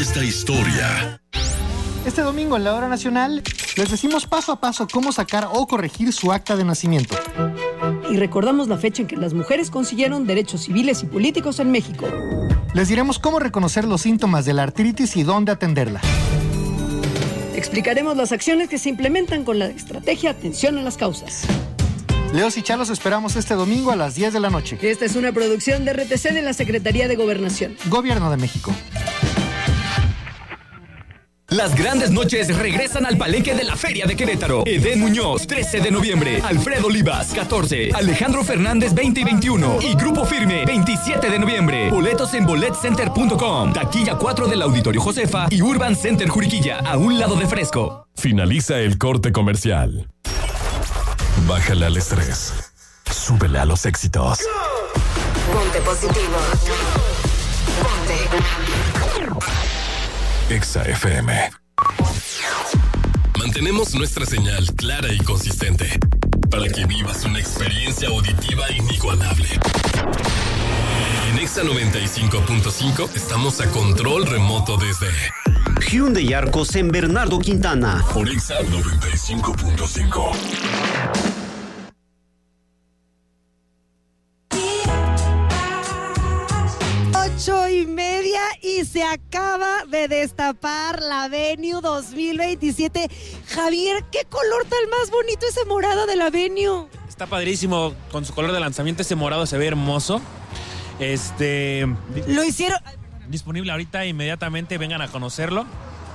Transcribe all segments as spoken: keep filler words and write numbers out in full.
esta historia. Este domingo en la Hora Nacional les decimos paso a paso cómo sacar o corregir su acta de nacimiento. Y recordamos la fecha en que las mujeres consiguieron derechos civiles y políticos en México. Les diremos cómo reconocer los síntomas de la artritis y dónde atenderla. Explicaremos las acciones que se implementan con la estrategia Atención a las Causas. Leos y Chalos esperamos este domingo a las diez de la noche. Esta es una producción de R T C de la Secretaría de Gobernación. Gobierno de México. Las grandes noches regresan al Palenque de la Feria de Querétaro. Edén Muñoz, trece de noviembre. Alfredo Olivas, catorce. Alejandro Fernández, veinte y veintiuno. Y Grupo Firme, veintisiete de noviembre. Boletos en bolet center punto com. Taquilla cuatro del Auditorio Josefa y Urban Center Juriquilla, a un lado de Fresco. Finaliza el corte comercial. Bájale al estrés. Súbele a los éxitos. Ponte positivo. Ponte. Exa F M. Mantenemos nuestra señal clara y consistente para que vivas una experiencia auditiva inigualable. En Exa noventa y cinco punto cinco estamos a control remoto desde Hyundai Arcos en Bernardo Quintana. Por Exa noventa y cinco punto cinco. Ocho y media y se acaba de destapar la Venue dos mil veintisiete. Javier, ¿qué color tan más bonito ese morado de la Venue? Está padrísimo, con su color de lanzamiento ese morado se ve hermoso. Este... Lo hicieron... Disponible ahorita, inmediatamente vengan a conocerlo.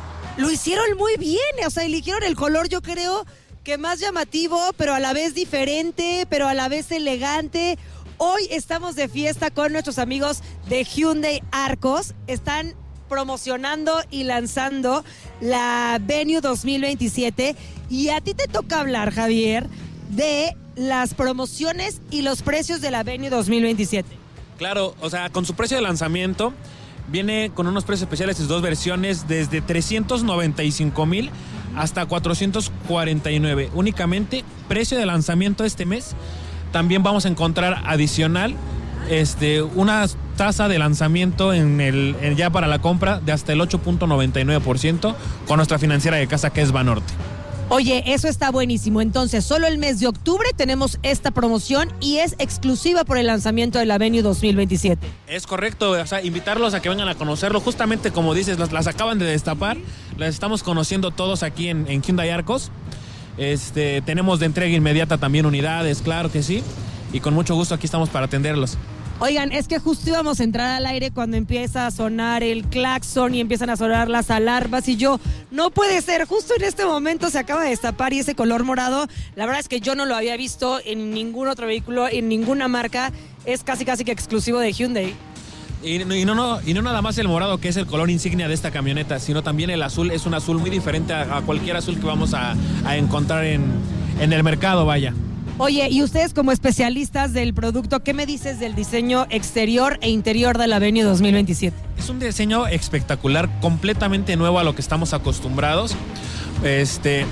Lo hicieron muy bien, o sea, eligieron el color, yo creo que más llamativo, pero a la vez diferente, pero a la vez elegante. Hoy estamos de fiesta con nuestros amigos de Hyundai Arcos. Están promocionando y lanzando la Venue dos mil veintisiete. Y a ti te toca hablar, Javier, de las promociones y los precios de la Venue dos mil veintisiete. Claro, o sea, con su precio de lanzamiento, viene con unos precios especiales, sus dos versiones, desde trescientos noventa y cinco mil hasta cuatrocientos cuarenta y nueve. Únicamente precio de lanzamiento este mes. También vamos a encontrar adicional este, una tasa de lanzamiento en el, en ya para la compra de hasta el ocho punto noventa y nueve por ciento con nuestra financiera de casa, que es Banorte. Oye, eso está buenísimo. Entonces, solo el mes de octubre tenemos esta promoción y es exclusiva por el lanzamiento de la Venue dos mil veintisiete. Es correcto, o sea, invitarlos a que vengan a conocerlo. Justamente como dices, las, las acaban de destapar, las estamos conociendo todos aquí en, en Hyundai Arcos. Este, tenemos de entrega inmediata también unidades, claro que sí, y con mucho gusto aquí estamos para atenderlos. Oigan, es que justo íbamos a entrar al aire cuando empieza a sonar el claxon y empiezan a sonar las alarmas y yo, no puede ser, justo en este momento se acaba de destapar y ese color morado, la verdad es que yo no lo había visto en ningún otro vehículo, en ninguna marca, es casi casi que exclusivo de Hyundai. Y, y, no, no, y no nada más el morado, que es el color insignia de esta camioneta, sino también el azul. Es un azul muy diferente a, a cualquier azul que vamos a, a encontrar en, en el mercado, vaya. Oye, y ustedes como especialistas del producto, ¿qué me dices del diseño exterior e interior de la Venue dos mil veintisiete? Es un diseño espectacular, completamente nuevo a lo que estamos acostumbrados. Este...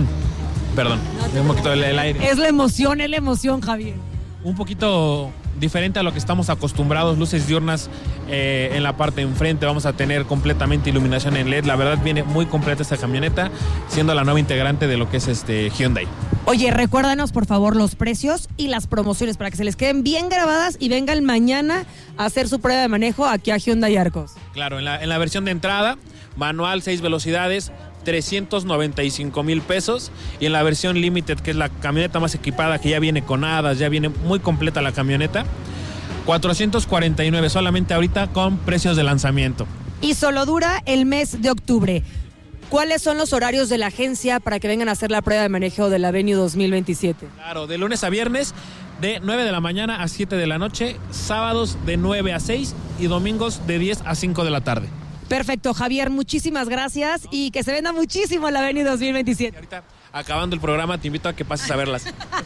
Perdón, no, un poquito el, el aire. Es la emoción, es la emoción, Javier. Un poquito diferente a lo que estamos acostumbrados, luces diurnas eh, en la parte de enfrente, vamos a tener completamente iluminación en L E D, la verdad viene muy completa esta camioneta, siendo la nueva integrante de lo que es este Hyundai. Oye, recuérdanos por favor los precios y las promociones para que se les queden bien grabadas y vengan mañana a hacer su prueba de manejo aquí a Hyundai Arcos. Claro, en la, en la versión de entrada, manual, seis velocidades, trescientos noventa y cinco mil pesos, y en la versión Limited, que es la camioneta más equipada, que ya viene con hadas, ya viene muy completa la camioneta, cuatrocientos cuarenta y nueve solamente ahorita con precios de lanzamiento. Y solo dura el mes de octubre. ¿Cuáles son los horarios de la agencia para que vengan a hacer la prueba de manejo de la Venue dos mil veintisiete? Claro, de lunes a viernes, de nueve de la mañana a siete de la noche, sábados de nueve a seis y domingos de diez a cinco de la tarde. Perfecto, Javier, muchísimas gracias y que se venda muchísimo la Venue dos mil veintisiete. Ahorita, acabando el programa, te invito a que pases a verlas.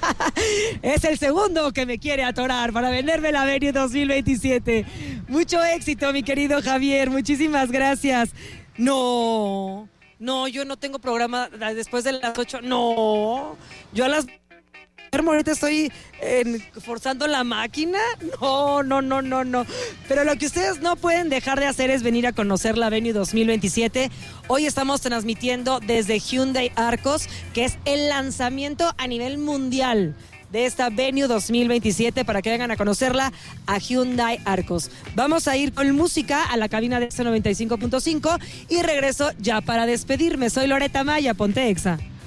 Es el segundo que me quiere atorar para venderme la Venue dos mil veintisiete. Mucho éxito, mi querido Javier, muchísimas gracias. No, no, yo no tengo programa después de las ocho, no, yo a las... ahorita estoy eh, forzando la máquina. No, no, no, no, no. Pero lo que ustedes no pueden dejar de hacer es venir a conocer la Venue dos mil veintisiete. Hoy estamos transmitiendo desde Hyundai Arcos, que es el lanzamiento a nivel mundial de esta Venue dos mil veintisiete, para que vengan a conocerla a Hyundai Arcos. Vamos a ir con música a la cabina de Exa noventa y cinco punto cinco y regreso ya para despedirme. Soy Loreta Maya, ponte Exa.